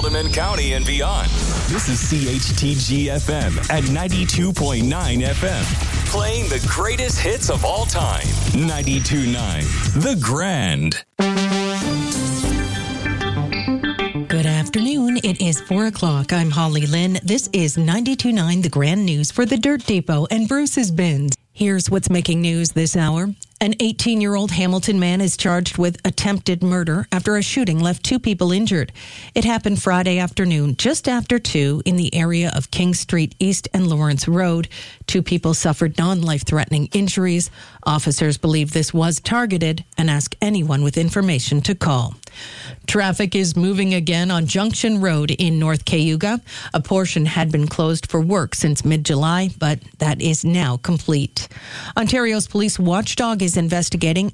Haldimand County and beyond. This is CHTG FM at 92.9 FM. Playing the greatest hits of all time. 92.9 The Grand. Good afternoon. It is 4 o'clock. I'm Holly Lynn. This is 92.9 The Grand News for the Dirt Depot and Bruce's Bins. Here's what's making news this hour. An 18-year-old Hamilton man is charged with attempted murder after a shooting left 2 people injured. It happened Friday afternoon, just after 2, in the area of King Street East and Lawrence Road. 2 people suffered non-life-threatening injuries. Officers believe this was targeted and ask anyone with information to call. Traffic is moving again on Junction Road in North Cayuga. A portion had been closed for work since mid-July, but that is now complete. Ontario's police watchdog is investigating